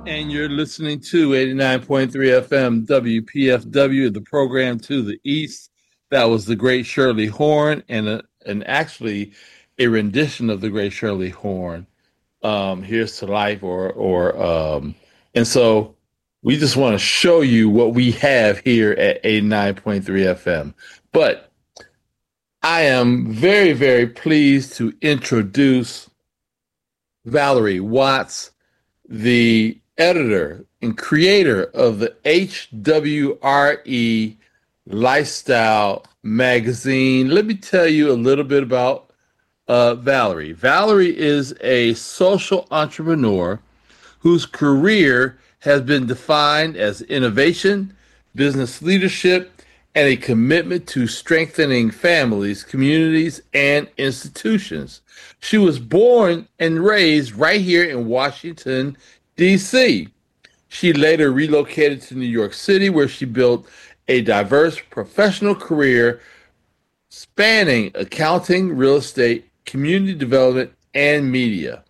And you're listening to 89.3 FM WPFW, the program to the east. That was the great Shirley Horn and actually a rendition of the great Shirley Horn. Here's to life and so we just want to show you what we have here at 89.3 FM. But I am very, very pleased to introduce Valerie Watts, the editor and creator of the HWRE Lifestyle magazine. Let me tell you a little bit about Valerie. Valerie is a social entrepreneur whose career has been defined as innovation, business leadership, and a commitment to strengthening families, communities, and institutions. She was born and raised right here in Washington, D.C. She later relocated to New York City, where she built a diverse professional career spanning accounting, real estate, community development, and media.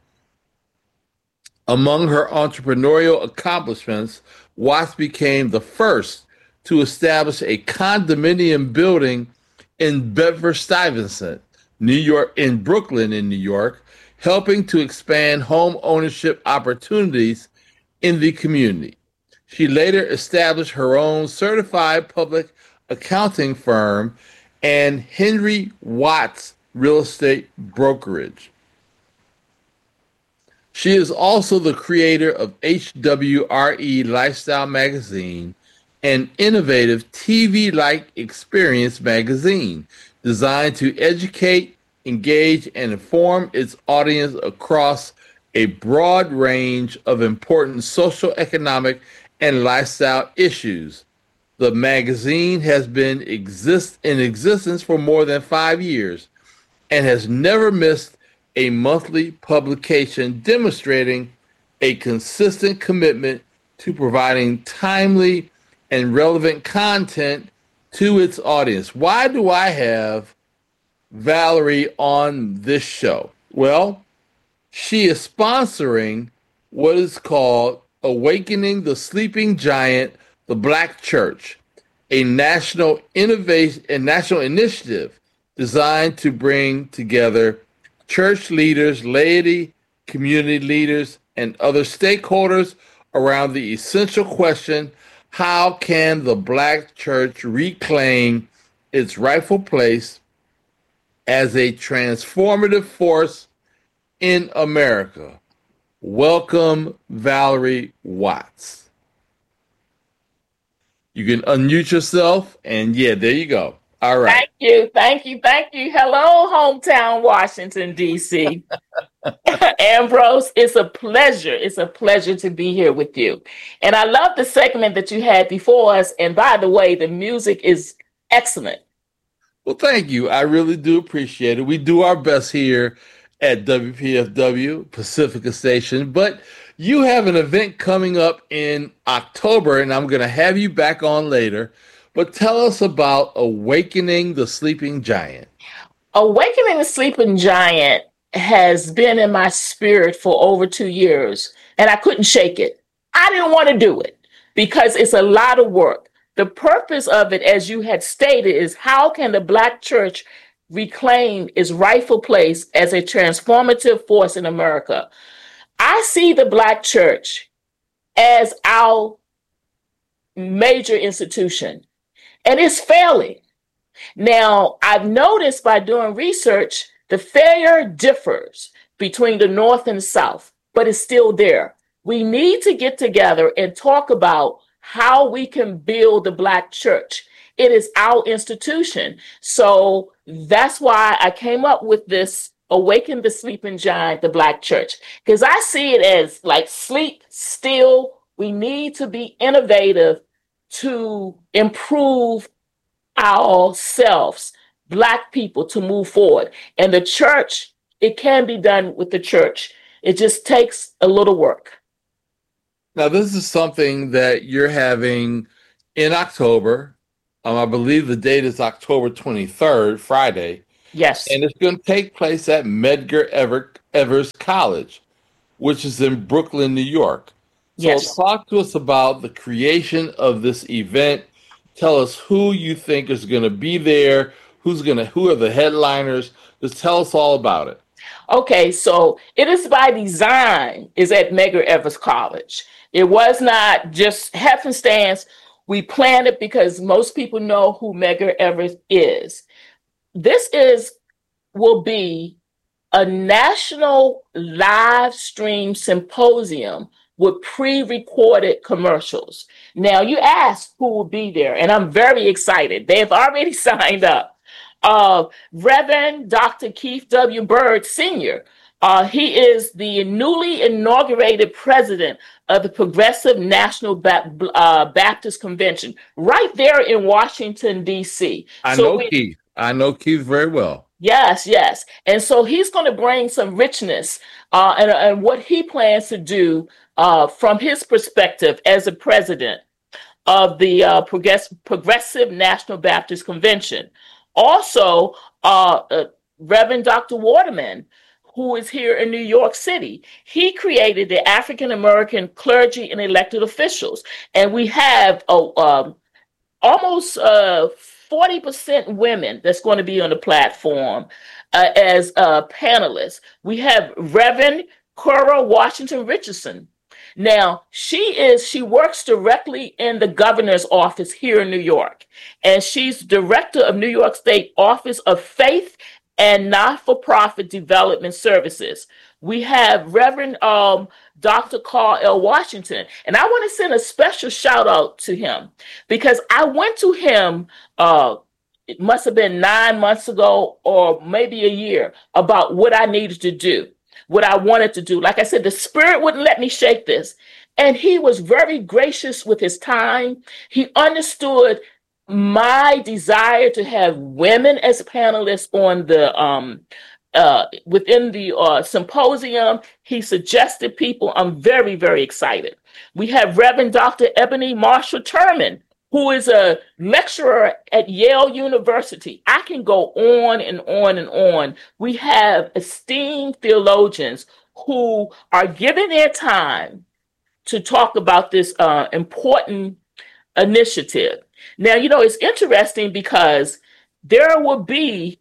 Among her entrepreneurial accomplishments, Watts became the first to establish a condominium building in Bedford-Stuyvesant, New York, in Brooklyn, in New York, helping to expand home ownership opportunities in the community. She later established her own certified public accounting firm and Henry Watts Real Estate Brokerage. She is also the creator of HWRE Lifestyle Magazine, an innovative TV-like experience magazine designed to educate, engage, and inform its audience across a broad range of important social, economic, and lifestyle issues. The magazine has been in existence for more than 5 years and has never missed a monthly publication, demonstrating a consistent commitment to providing timely and relevant content to its audience. Why do I have Valerie on this show? Well, she is sponsoring what is called Awakening the Sleeping Giant, the Black Church, a national initiative designed to bring together church leaders, laity, community leaders, and other stakeholders around the essential question: how can the Black church reclaim its rightful place as a transformative force in America? Welcome, Valerie Watts. You can unmute yourself, and yeah, there you go. All right. Thank you. Hello, hometown Washington, D.C. Ambrose, it's a pleasure. It's a pleasure to be here with you. And I love the segment that you had before us. And by the way, the music is excellent. Well, thank you. I really do appreciate it. We do our best here at WPFW, Pacifica Station. But you have an event coming up in October, and I'm going to have you back on later. But tell us about Awakening the Sleeping Giant. Awakening the Sleeping Giant has been in my spirit for over 2 years, and I couldn't shake it. I didn't want to do it because it's a lot of work. The purpose of it, as you had stated, is how can the Black church reclaim its rightful place as a transformative force in America? I see the Black church as our major institution, and it's failing. Now, I've noticed by doing research, the failure differs between the North and South, but it's still there. We need to get together and talk about how we can build the Black church. It is our institution. So that's why I came up with this Awaken the Sleeping Giant, the Black church, because I see it as like sleep still. We need to be innovative to improve ourselves, Black people, to move forward. And the church, it can be done with the church. It just takes a little work. Now, this is something that you're having in October. I believe the date is October 23rd, Friday. Yes. And it's going to take place at Medgar Evers College, which is in Brooklyn, New York. So Yes. talk to us about the creation of this event. Tell us who you think is going to be there, who are the headliners. Just tell us all about it. Okay, so it is by design, is at Medgar Evers College. It was not just happenstance. We planned it because most people know who Medgar Evers is. This is will be a national live stream symposium with pre-recorded commercials. Now you ask who will be there, and I'm very excited. They have already signed up. Reverend Dr. Keith W. Bird Sr. He is the newly inaugurated president of the Progressive National Baptist Convention, right there in Washington, D.C. I So know we Keith. I know Keith very well. Yes, yes. And so he's going to bring some richness and what he plans to do from his perspective as a president of the Progressive National Baptist Convention. Also, Reverend Dr. Waterman, who is here in New York City, he created the African American clergy and elected officials. And we have almost 40% women that's going to be on the platform as panelists. We have Reverend Cora Washington Richardson. Now, she works directly in the governor's office here in New York, and she's director of New York State Office of Faith and Not-for-Profit Development Services. We have Reverend Dr. Carl L. Washington, and I want to send a special shout out to him because I went to him, it must have been 9 months ago or maybe a year, about what I needed to do, what I wanted to do. Like I said, the Spirit wouldn't let me shake this. And he was very gracious with his time. He understood my desire to have women as panelists on the within the symposium. He suggested people. I'm very, very excited. We have Reverend Dr. Ebony Marshall Turman, who is a lecturer at Yale University. I can go on and on and on. We have esteemed theologians who are giving their time to talk about this important initiative. Now, it's interesting because there will be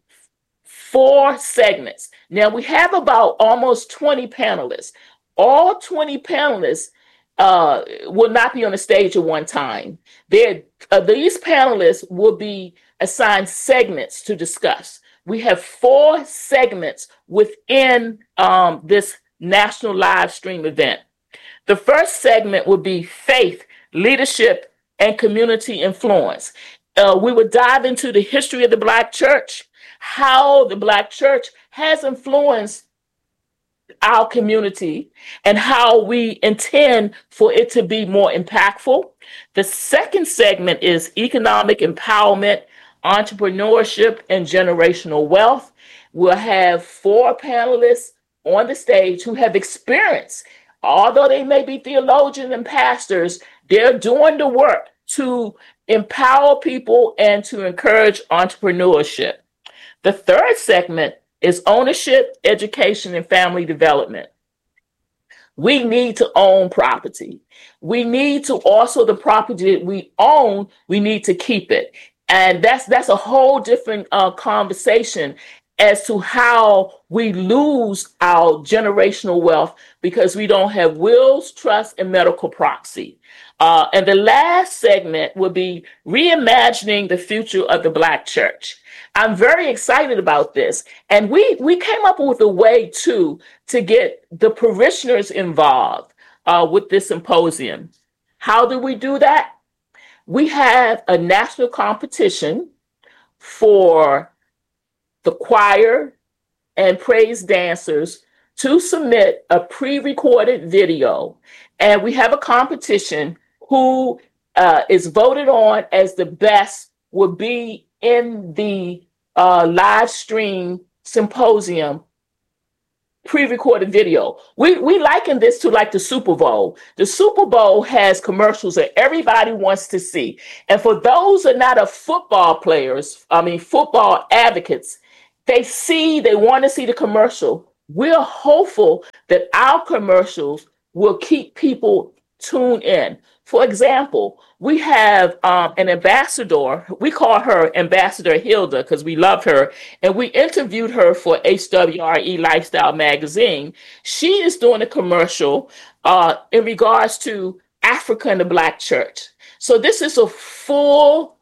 4 segments. Now, we have about almost 20 panelists. All 20 panelists will not be on the stage at one time. These panelists will be assigned segments to discuss. We have 4 segments within this national live stream event. The first segment will be faith, leadership, and community influence. We will dive into the history of the Black church, how the Black church has influenced our community, and how we intend for it to be more impactful. The second segment is economic empowerment, entrepreneurship, and generational wealth. We'll have 4 panelists on the stage who have experience. Although they may be theologians and pastors, they're doing the work to empower people and to encourage entrepreneurship. The third segment is ownership, education, and family development. We need to own property. We need to also, the property that we own, we need to keep it. And that's a whole different conversation as to how we lose our generational wealth because we don't have wills, trusts, and medical proxy. And the last segment will be reimagining the future of the Black church. I'm very excited about this. And we came up with a way, too, to get the parishioners involved with this symposium. How do we do that? We have a national competition for the choir and praise dancers to submit a pre-recorded video. And we have a competition who is voted on as the best will be in the live stream symposium pre-recorded video. We liken this to like the Super Bowl. The Super Bowl has commercials that everybody wants to see. And for those who are not football advocates, they want to see the commercial. We're hopeful that our commercials will keep people tune in. For example, we have an ambassador. We call her Ambassador Hilda because we loved her, and we interviewed her for HWRE Lifestyle Magazine. She is doing a commercial in regards to Africa and the Black Church. So this is a full,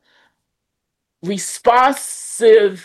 responsive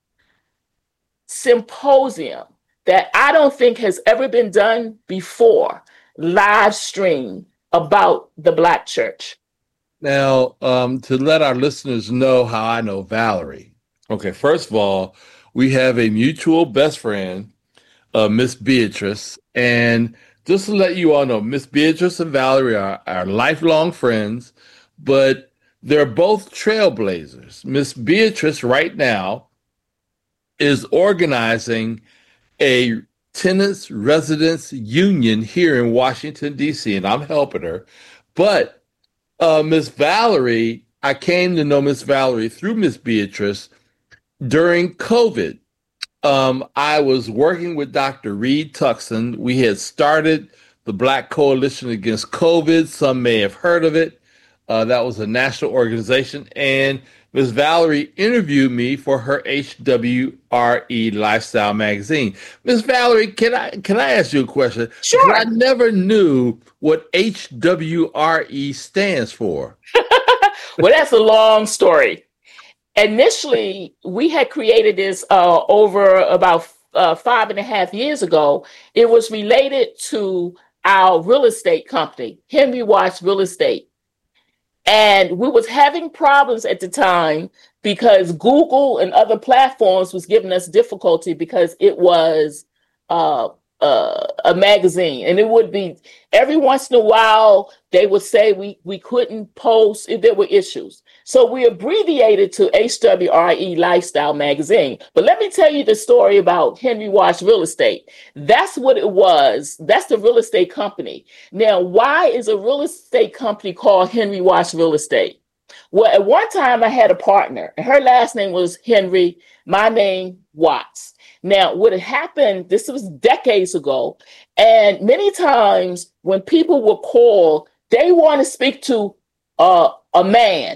symposium that I don't think has ever been done before, live stream about the Black church. Now, to let our listeners know how I know Valerie. Okay, first of all, we have a mutual best friend, Miss Beatrice. And just to let you all know, Miss Beatrice and Valerie are lifelong friends, but they're both trailblazers. Miss Beatrice right now is organizing a tenants residents union here in Washington, D.C., and I'm helping her. But Miss Valerie, I came to know Miss Valerie through Miss Beatrice during COVID. I was working with Dr. Reed Tuckson. We had started the Black Coalition Against COVID. Some may have heard of it. That was a national organization. And Ms. Valerie interviewed me for her HWRE Lifestyle magazine. Ms. Valerie, can I ask you a question? Sure. I never knew what HWRE stands for. Well, that's a long story. Initially, we had created this over about 5.5 years ago. It was related to our real estate company, Henry Watts Real Estate. And we was having problems at the time because Google and other platforms was giving us difficulty because it was a magazine, and it would be every once in a while they would say we couldn't post if there were issues. So we abbreviated to HWRE Lifestyle Magazine. But let me tell you the story about Henry Watts Real Estate. That's what it was. That's the real estate company. Now, why is a real estate company called Henry Watts Real Estate? Well, at one time I had a partner, and her last name was Henry, my name Watts. Now, what had happened, this was decades ago, and many times when people would call, they want to speak to a man.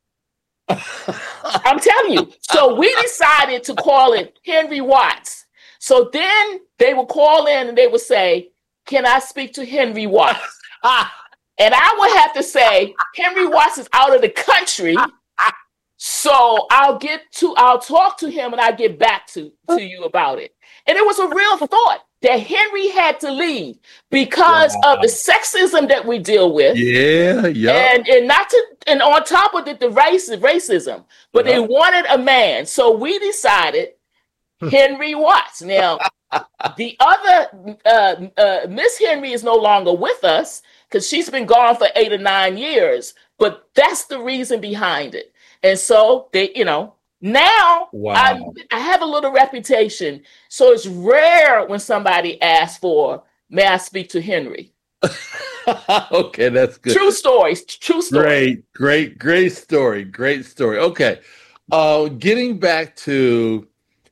I'm telling you. So we decided to call it Henry Watts. So then they would call in and they would say, "Can I speak to Henry Watts?" And I would have to say, "Henry Watts is out of the country. So I'll talk to him and I'll get back to you about it." And it was a real thought that Henry had to leave because of the sexism that we deal with. Yeah. And on top of it, the racism. But they wanted a man. So we decided Henry Watts. Now, the other Miss Henry is no longer with us because she's been gone for 8 or 9 years. But that's the reason behind it. And so they, now I have a little reputation. So it's rare when somebody asks for, "May I speak to Henry?" Okay, that's good. True story. Great story. Okay. Getting back to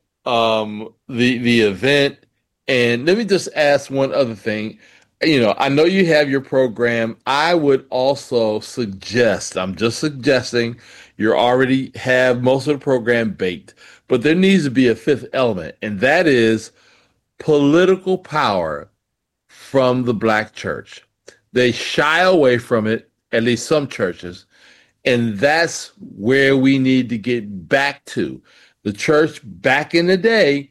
the event, and let me just ask one other thing. I know you have your program. I would also suggest, I'm just suggesting, you already have most of the program baked, but there needs to be a fifth element, and that is political power from the Black church. They shy away from it, at least some churches, and that's where we need to get back to. The church back in the day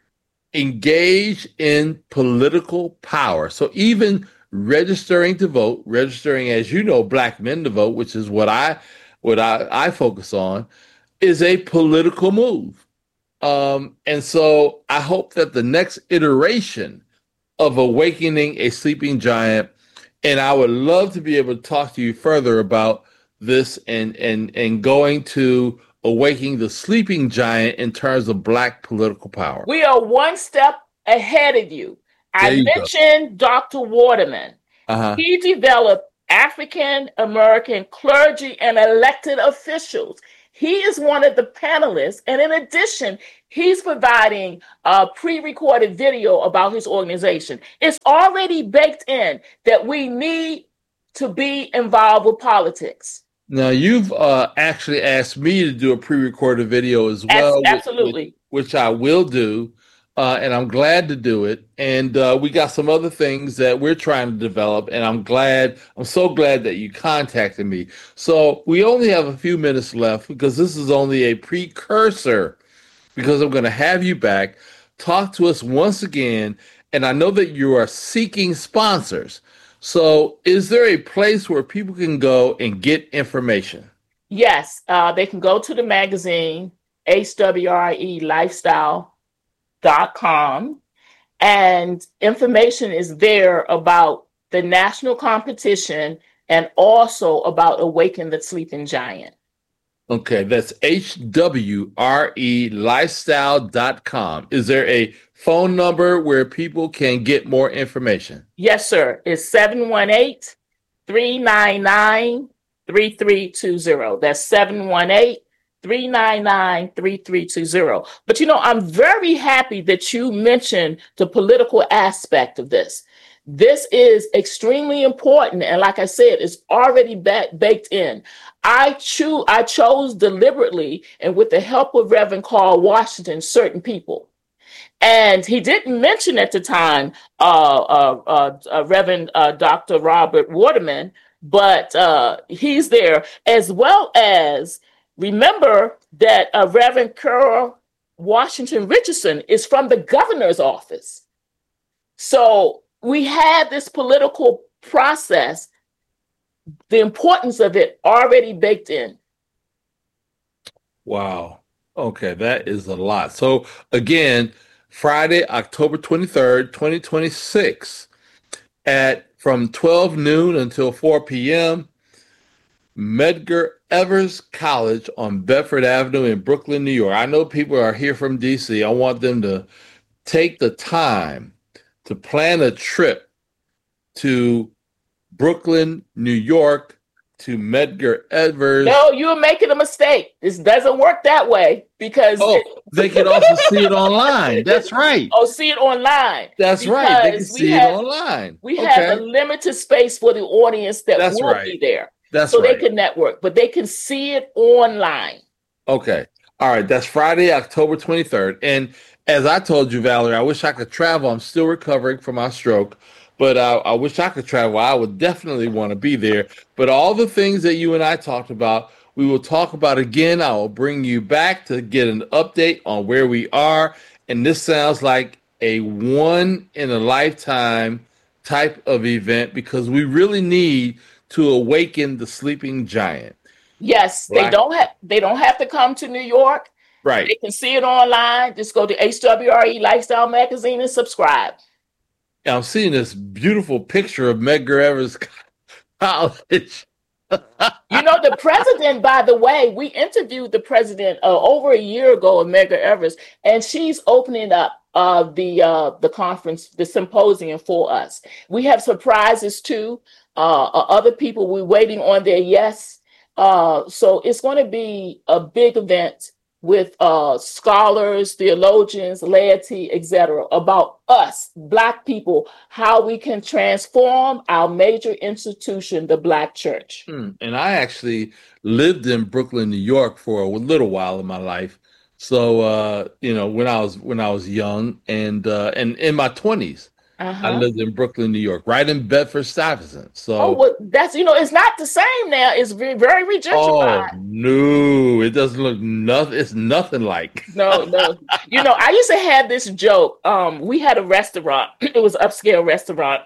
engage in political power. So even registering to vote, registering, as you know, Black men to vote, which is what I focus on, is a political move. And so I hope that the next iteration of Awakening a Sleeping Giant, and I would love to be able to talk to you further about this and going to Awakening the Sleeping Giant in terms of Black political power. We are one step ahead of you. I mentioned Dr. Waterman. He developed African American clergy and elected officials. He is one of the panelists. And in addition, he's providing a pre-recorded video about his organization. It's already baked in that we need to be involved with politics. Now, you've actually asked me to do a pre-recorded video as well, Absolutely. which I will do, and I'm glad to do it. And we got some other things that we're trying to develop, and I'm so glad that you contacted me. So we only have a few minutes left because this is only a precursor, because I'm going to have you back, talk to us once again, and I know that you are seeking sponsors. So, is there a place where people can go and get information? Yes, they can go to the magazine, hwrelifestyle.com, and information is there about the national competition and also about Awaken the Sleeping Giant. Okay, that's hwrelifestyle.com. Is there a phone number where people can get more information? Yes, sir. It's 718-399-3320. That's 718-399-3320. But I'm very happy that you mentioned the political aspect of this. This is extremely important. And like I said, it's already baked in. I chose deliberately and with the help of Reverend Carl Washington, certain people. And he didn't mention at the time Reverend Dr. Robert Waterman, but he's there, as well as remember that Reverend Carl Washington Richardson is from the governor's office. So we had this political process, the importance of it already baked in. Wow. Okay, that is a lot. So again, Friday, October 23rd, 2026, from 12 noon until 4 p.m., Medgar Evers College on Bedford Avenue in Brooklyn, New York. I know people are here from DC. I want them to take the time to plan a trip to Brooklyn, New York, to Medgar Evers. No, you're making a mistake. This doesn't work that way because they can also see it online. That's right. See it online. That's right. They can see it online. We have a limited space for the audience that will be there. So they can network, but they can see it online. Okay. All right. That's Friday, October 23rd. And as I told you, Valerie, I wish I could travel. I'm still recovering from my stroke. But I wish I could travel. I would definitely want to be there. But all the things that you and I talked about, we will talk about again. I will bring you back to get an update on where we are. And this sounds like a one-in-a-lifetime type of event because we really need to awaken the sleeping giant. Yes, right? They don't have to come to New York. Right. They can see it online. Just go to HWRE Lifestyle Magazine and subscribe. I'm seeing this beautiful picture of Medgar Evers College. The president, by the way, we interviewed the president over a year ago of Medgar Evers, and she's opening up the conference, the symposium for us. We have surprises too. Other people, we're waiting on their yes. So it's going to be a big event with scholars, theologians, laity, etc., about us, Black people, how we can transform our major institution, the Black church. And I actually lived in Brooklyn, New York for a little while in my life. So, when I was young and in my 20s, I lived in Brooklyn, New York, right in Bedford-Stuyvesant. So, that's it's not the same now. It's very, very gentrified. Oh no, it doesn't look nothing. It's nothing like. No. I used to have this joke. We had a restaurant. It was an upscale restaurant,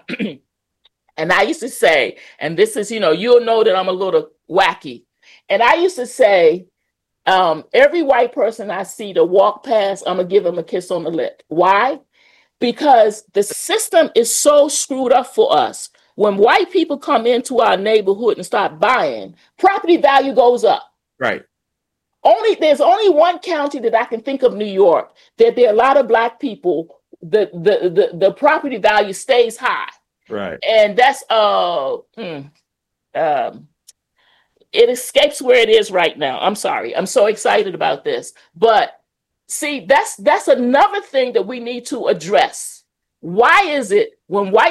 and I used to say, and this is, you'll know that I'm a little wacky, and I used to say, every white person I see to walk past, I'm gonna give them a kiss on the lip. Why? Because the system is so screwed up for us. When white people come into our neighborhood and start buying, property value goes up. Right. There's only one county that I can think of, New York, that there are a lot of Black people. The property value stays high. Right. And that's it escapes where it is right now. I'm sorry. I'm so excited about this, but. See, that's another thing that we need to address. Why is it when white